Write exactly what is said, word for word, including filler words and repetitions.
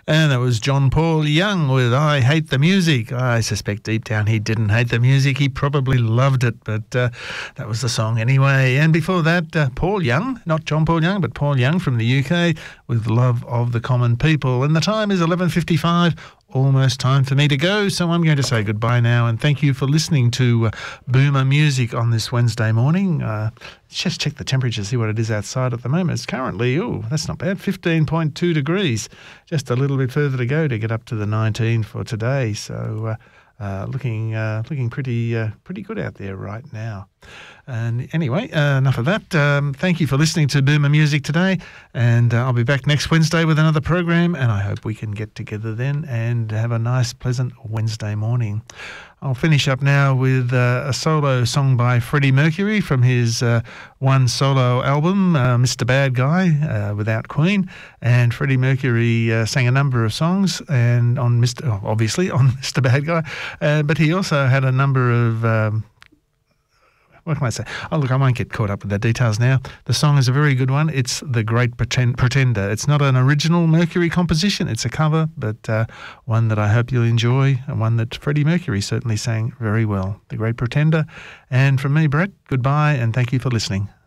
And that was John Paul Young with I Hate the Music. I suspect deep down he didn't hate the music. He probably loved it, but uh, that was the song anyway. And before that, uh, Paul Young, not John Paul Young, but Paul Young from the U K with Love of the Common People. And the time is eleven fifty-five. Almost time for me to go, so I'm going to say goodbye now, and thank you for listening to uh, Boomer Music on this Wednesday morning. Uh, just check the temperature, see what it is outside at the moment. It's currently, oh, that's not bad, fifteen point two degrees. Just a little bit further to go to get up to the nineteen for today. So uh, uh, looking uh, looking pretty uh, pretty good out there right now. And anyway, uh, enough of that. Um, thank you for listening to Boomer Music today, and uh, I'll be back next Wednesday with another program, and I hope we can get together then and have a nice, pleasant Wednesday morning. I'll finish up now with uh, a solo song by Freddie Mercury from his uh, one solo album, uh, Mister Bad Guy, uh, without Queen. And Freddie Mercury uh, sang a number of songs, and on Mister Oh, obviously on Mister Bad Guy, uh, but he also had a number of um, what can I say? Oh, look, I won't get caught up with the details now. The song is a very good one. It's The Great Pretend- Pretender. It's not an original Mercury composition. It's a cover, but uh, one that I hope you'll enjoy, and one that Freddie Mercury certainly sang very well. The Great Pretender. And from me, Brett, goodbye, and thank you for listening.